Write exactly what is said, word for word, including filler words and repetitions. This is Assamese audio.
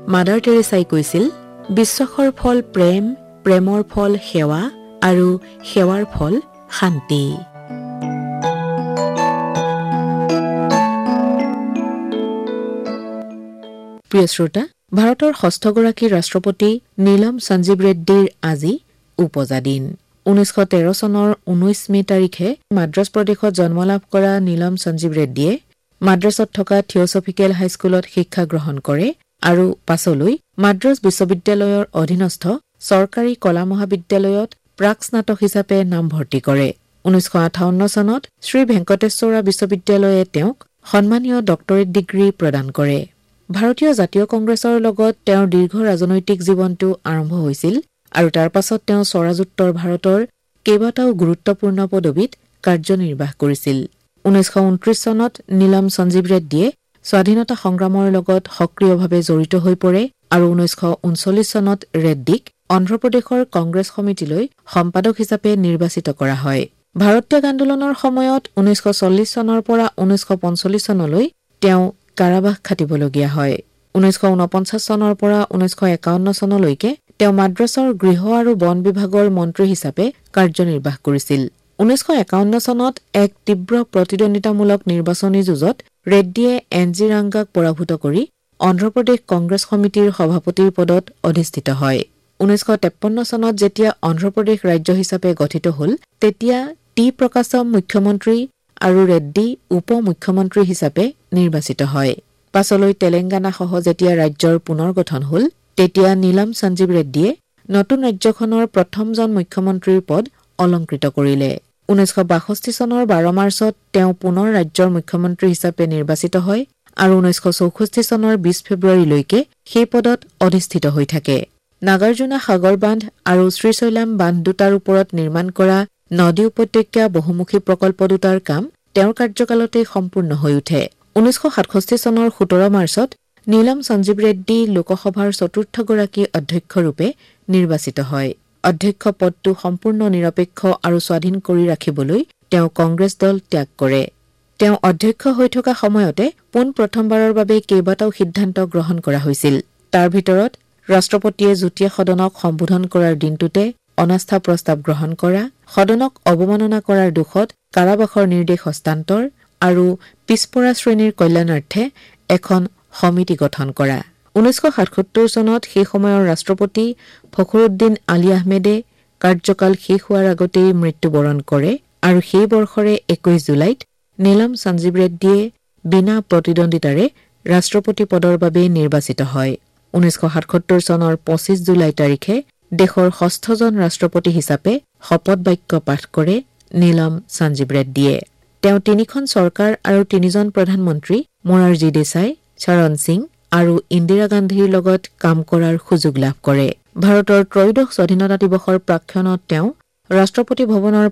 মাদাৰ টেৰেছাই কৈছিল, বিশ্বাসৰ ফল প্ৰেম, প্ৰেমৰ ফল সেৱা আৰু সেৱাৰ ফল শান্তি। প্ৰিয় শ্ৰোতা, ভাৰতৰ ষষ্ঠগৰাকী ৰাষ্ট্ৰপতি নীলম সঞ্জীৱ ৰেড্ডীৰ আজি উপজা দিন। ঊনৈছশ তেৰ চনৰ ঊনৈছ মে তাৰিখে মাদ্ৰাজ প্ৰদেশত জন্মলাভ কৰা নীলম সঞ্জীৱ ৰেড্ডীয়ে মাদ্ৰাজত থকা থিঅছফিকেল হাইস্কুলত শিক্ষা গ্ৰহণ কৰে আৰু পাছলৈ মাদ্ৰাজ বিশ্ববিদ্যালয়ৰ অধীনস্থ চৰকাৰী কলা মহাবিদ্যালয়ত প্ৰাক স্নাতক হিচাপে নামভৰ্তি কৰে। ঊনৈছশ আঠাৱন্ন চনত শ্ৰী ভেংকটেশ্বৰা বিশ্ববিদ্যালয়ে তেওঁক সন্মানীয় ডক্টৰেট ডিগ্ৰী প্ৰদান কৰে। ভাৰতীয় জাতীয় কংগ্ৰেছৰ লগত তেওঁৰ দীৰ্ঘ ৰাজনৈতিক জীৱনটো আৰম্ভ হৈছিল আৰু তাৰ পাছত তেওঁ স্বৰাজোত্তৰ ভাৰতৰ কেইবাটাও গুৰুত্বপূৰ্ণ পদবীত কাৰ্যনিৰ্বাহ কৰিছিল। ঊনৈছশ ঊনত্ৰিশ চনত নীলম সঞ্জীৱ ৰেড্ডীয়ে স্বাধীনতা সংগ্ৰামৰ লগত সক্ৰিয়ভাৱে জড়িত হৈ পৰে আৰু ঊনৈছশ ঊনচল্লিশ চনত ৰেড্ডীক অন্ধ্ৰপ্ৰদেশৰ কংগ্ৰেছ সমিতিলৈ সম্পাদক হিচাপে নিৰ্বাচিত কৰা হয়। ভাৰত ত্যাগ আন্দোলনৰ সময়ত ঊনৈছশ চল্লিশ চনৰ পৰা ঊনৈছশ পঞ্চল্লিশ চনলৈ তেওঁ কাৰাবাস খাটিবলগীয়া হয়। ঊনৈছশ ঊনপঞ্চাশ চনৰ পৰা ঊনৈছশ একাৱন্ন চনলৈকে তেওঁ মাদ্ৰাছৰ গৃহ আৰু বন বিভাগৰ মন্ত্ৰী হিচাপে কাৰ্যনিৰ্বাহ কৰিছিল। ঊনৈছশ একাৱন্ন চনত এক তীব্ৰ প্ৰতিদ্বন্দ্বিতামূলক নিৰ্বাচনী যুঁজত ৰেড্ডীয়ে এন জি ৰাংগাক পৰাভূত কৰি অন্ধ্ৰপ্ৰদেশ কংগ্ৰেছ সমিতিৰ সভাপতিৰ পদত অধিষ্ঠিত হয়। ঊনৈছশ তেপন্ন চনত যেতিয়া অন্ধ্ৰপ্ৰদেশ ৰাজ্য হিচাপে গঠিত হল, তেতিয়া টি প্ৰকাশম মুখ্যমন্ত্ৰী আৰু ৰেড্ডী উপ মুখ্যমন্ত্ৰী হিচাপে নিৰ্বাচিত হয়। পাছলৈ তেলেংগানাসহ যেতিয়া ৰাজ্যৰ পুনৰ গঠন হল, তেতিয়া নীলম সঞ্জীৱ ৰেড্ডীয়ে নতুন ৰাজ্যখনৰ প্ৰথমজন মুখ্যমন্ত্ৰীৰ পদ অলংকৃত কৰিলে। ঊনৈছশ বাষষ্ঠি চনৰ বাৰ মাৰ্চত তেওঁ পুনৰ ৰাজ্যৰ মুখ্যমন্ত্ৰী হিচাপে নিৰ্বাচিত হয় আৰু ঊনৈছশ চৌষষ্ঠি চনৰ বিশ ফেব্ৰুৱাৰীলৈকে সেই পদত অধিষ্ঠিত হৈ থাকে। নাগাৰ্জুনা সাগৰ বান্ধ আৰু শ্ৰীশৈলাম বান্ধ দুটাৰ ওপৰত নিৰ্মাণ কৰা নদী উপত্যকা বহুমুখী প্ৰকল্প দুটাৰ কাম তেওঁৰ কাৰ্যকালতেই সম্পূৰ্ণ হৈ উঠে। ঊনৈছশ সাতষষ্ঠি চনৰ সোতৰ মাৰ্চত নীলম সঞ্জীৱ ৰেড্ডী লোকসভাৰ চতুৰ্থগৰাকী অধ্যক্ষৰূপে নিৰ্বাচিত হয়। অধ্যক্ষ পদটো সম্পূৰ্ণ নিৰপেক্ষ আৰু স্বাধীন কৰি ৰাখিবলৈ তেওঁ কংগ্ৰেছ দল ত্যাগ কৰে। তেওঁ অধ্যক্ষ হৈ থকা সময়তে পোন প্ৰথমবাৰৰ বাবে কেইবাটাও সিদ্ধান্ত গ্ৰহণ কৰা হৈছিল। তাৰ ভিতৰত ৰাষ্ট্ৰপতিয়ে যুটীয়া সদনক সম্বোধন কৰাৰ দিনটোতে অনাস্থা প্ৰস্তাৱ গ্ৰহণ কৰা, সদনক অৱমাননা কৰাৰ দোষত কাৰাবাসৰ নিৰ্দেশ হস্তান্তৰ আৰু পিছপৰা শ্ৰেণীৰ কল্যাণাৰ্থে এখন সমিতি গঠন কৰা। ঊনৈছশ সাতসত্তৰ চনত সেই সময়ৰ ৰাষ্ট্ৰপতি ফখৰুদ্দিন আলী আহমেদে কাৰ্যকাল শেষ হোৱাৰ আগতেই মৃত্যুবৰণ কৰে আৰু সেই বৰ্ষৰে একৈশ জুলাইত নীলম সঞ্জীৱ ৰেড্ডীয়ে বিনা প্ৰতিদ্বন্দ্বিতাৰে ৰাষ্ট্ৰপতি পদৰ বাবে নিৰ্বাচিত হয়। ঊনৈছশ সাতসত্তৰ চনৰ পঁচিছ জুলাই তাৰিখে দেশৰ ষষ্ঠজন ৰাষ্ট্ৰপতি হিচাপে শপত বাক্য পাঠ কৰে নীলম সঞ্জীৱ ৰেড্ডীয়ে। তেওঁ তিনিখন চৰকাৰ আৰু তিনিজন প্ৰধানমন্ত্ৰী মোৰাৰজী দেশাই, চৰণ সিং আৰু ইন্দিৰা গান্ধীৰ লগত কাম কৰাৰ সুযোগ লাভ কৰে। ভাৰতৰ ত্ৰয়োদশ স্বাধীনতা দিৱসৰ প্ৰাক্ষণত তেওঁ ৰাষ্ট্ৰপতি ভৱনৰ